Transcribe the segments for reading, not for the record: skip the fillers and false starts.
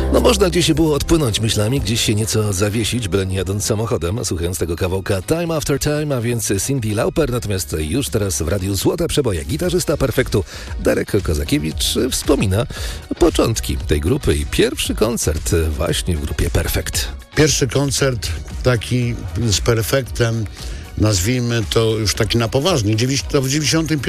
No można gdzieś się było odpłynąć myślami, gdzieś się nieco zawiesić, byle nie jadąc samochodem, a słuchając tego kawałka Time After Time, a więc Cyndi Lauper, natomiast już teraz w Radiu Złote Przeboje gitarzysta Perfektu Darek Kozakiewicz wspomina początki tej grupy i pierwszy koncert właśnie w grupie Perfekt. Pierwszy koncert taki z Perfektem, nazwijmy to już taki na poważnie, to w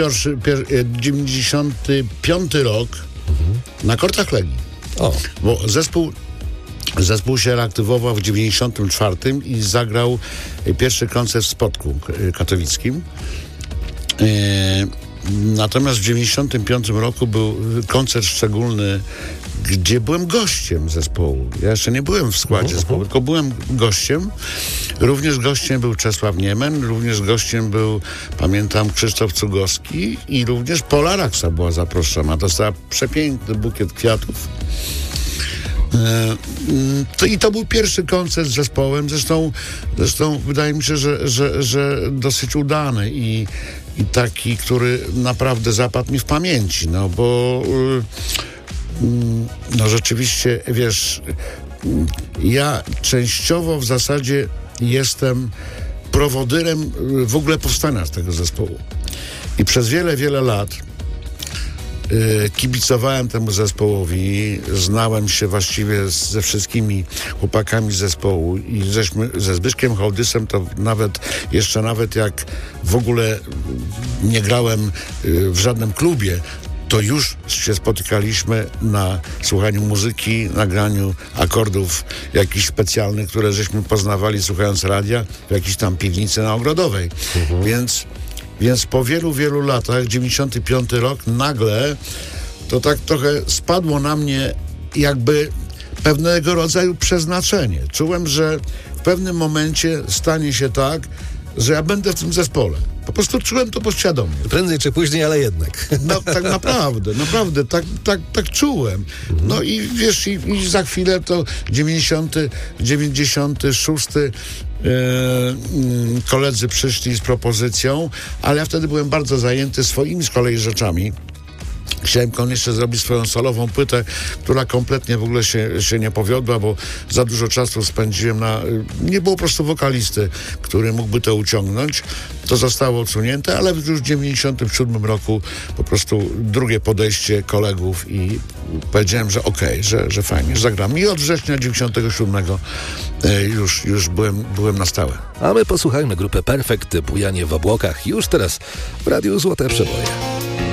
95 rok na Kortach Legii. O. Bo zespół się reaktywował w 94 i zagrał pierwszy koncert w Spodku katowickim. Natomiast w 95 roku był koncert szczególny, gdzie byłem gościem zespołu. Ja jeszcze nie byłem w składzie zespołu, tylko byłem gościem. Również gościem był Czesław Niemen, również gościem był, pamiętam, Krzysztof Cugowski i również Pola Raksa była zaproszona. Dostała przepiękny bukiet kwiatów. I to był pierwszy koncert z zespołem, zresztą wydaje mi się, że dosyć udany i taki, który naprawdę zapadł mi w pamięci, no bo no rzeczywiście, wiesz, ja częściowo w zasadzie jestem prowodyrem w ogóle powstania z tego zespołu i przez wiele, wiele lat kibicowałem temu zespołowi, znałem się właściwie ze wszystkimi chłopakami z zespołu i ze Zbyszkiem Hołdysem to nawet jak w ogóle nie grałem w żadnym klubie, to już się spotykaliśmy na słuchaniu muzyki, nagraniu akordów jakichś specjalnych, które żeśmy poznawali słuchając radia w jakiejś tam piwnicy na Ogrodowej. Więc po wielu, wielu latach, 95 rok, nagle to tak trochę spadło na mnie jakby pewnego rodzaju przeznaczenie. Czułem, że w pewnym momencie stanie się tak, że ja będę w tym zespole. Po prostu czułem to podświadomie. Prędzej czy później, ale jednak. No tak naprawdę, tak czułem. No i wiesz, i za chwilę to 96 koledzy przyszli z propozycją, ale ja wtedy byłem bardzo zajęty swoimi z kolei rzeczami. Chciałem koniecznie zrobić swoją solową płytę, która kompletnie w ogóle się nie powiodła, bo za dużo czasu spędziłem nie było po prostu wokalisty, który mógłby to uciągnąć. To zostało odsunięte, ale już w 97 roku po prostu drugie podejście kolegów i powiedziałem, że okej, że fajnie, że zagram. I od września 97 już byłem na stałe. A my posłuchajmy grupę Perfekt, Bujanie w obłokach, już teraz w Radiu Złote Przeboje.